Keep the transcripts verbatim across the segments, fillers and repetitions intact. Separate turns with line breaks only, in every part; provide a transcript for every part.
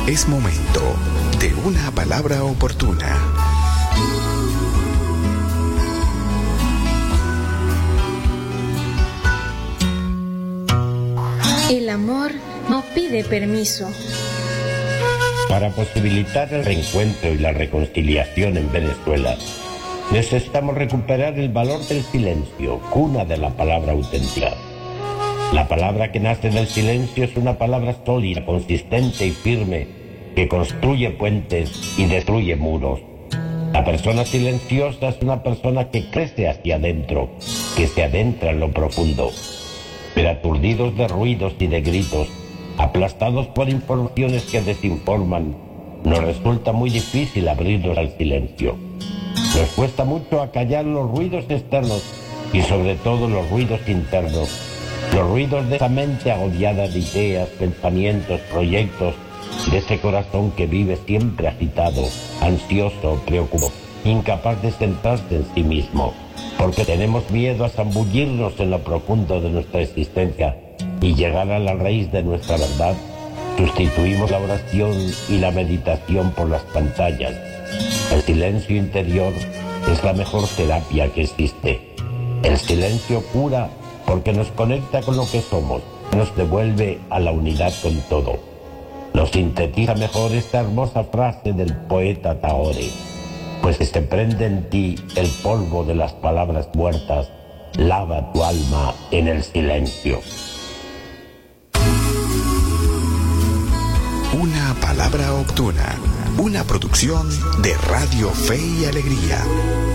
Es momento de una palabra oportuna.
El amor no pide permiso.
Para posibilitar el reencuentro y la reconciliación en Venezuela, necesitamos recuperar el valor del silencio, cuna de la palabra auténtica. La palabra que nace del silencio es una palabra sólida, consistente y firme, que construye puentes y destruye muros. La persona silenciosa es una persona que crece hacia adentro, que se adentra en lo profundo. Pero aturdidos de ruidos y de gritos, aplastados por informaciones que desinforman, nos resulta muy difícil abrirnos al silencio. Nos cuesta mucho acallar los ruidos externos y sobre todo los ruidos internos, los ruidos de esa mente agobiada de ideas, pensamientos, proyectos, de ese corazón que vive siempre agitado, ansioso, preocupado, incapaz de centrarse en sí mismo, porque tenemos miedo a zambullirnos en lo profundo de nuestra existencia y llegar a la raíz de nuestra verdad. Sustituimos la oración y la meditación por las pantallas. El silencio interior es la mejor terapia que existe. El silencio cura porque nos conecta con lo que somos, nos devuelve a la unidad con todo. Lo sintetiza mejor esta hermosa frase del poeta Tagore: pues si se prende en ti el polvo de las palabras muertas, lava tu alma en el silencio.
Una palabra oportuna, una producción de Radio Fe y Alegría.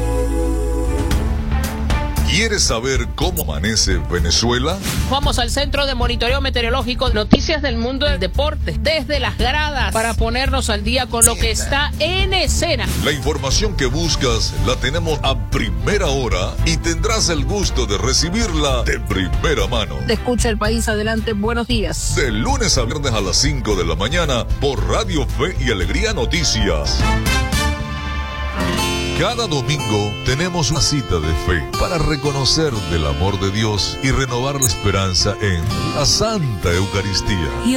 ¿Quieres saber cómo amanece Venezuela?
Vamos al Centro de Monitoreo Meteorológico, noticias del mundo del deporte, desde las gradas, para ponernos al día con lo que está en escena.
La información que buscas la tenemos a primera hora y tendrás el gusto de recibirla de primera mano.
Te escucha el país, adelante, buenos días.
De lunes a viernes a las cinco de la mañana por Radio Fe y Alegría Noticias. Cada domingo tenemos una cita de fe para reconocer del amor de Dios y renovar la esperanza en la Santa Eucaristía.